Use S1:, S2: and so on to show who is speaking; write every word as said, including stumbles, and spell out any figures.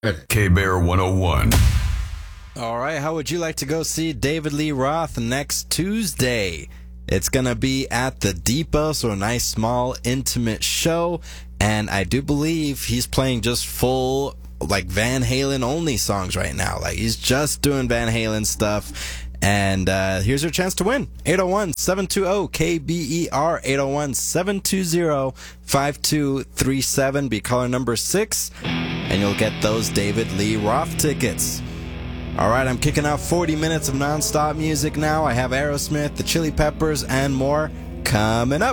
S1: K-Bear one oh one.
S2: All right, how would you like to go see David Lee Roth next Tuesday? It's going to be at the Depot, so a nice, small, intimate show. And I do believe he's playing just full, like, Van Halen-only songs right now. Like, he's just doing Van Halen stuff. And uh, here's your chance to win. eight oh one, seven two zero, K B E R, eight oh one, seven two zero, five two three seven. Be caller number six, and you'll get those David Lee Roth tickets. All right, I'm kicking out forty minutes of nonstop music now. I have Aerosmith, the Chili Peppers, and more coming up.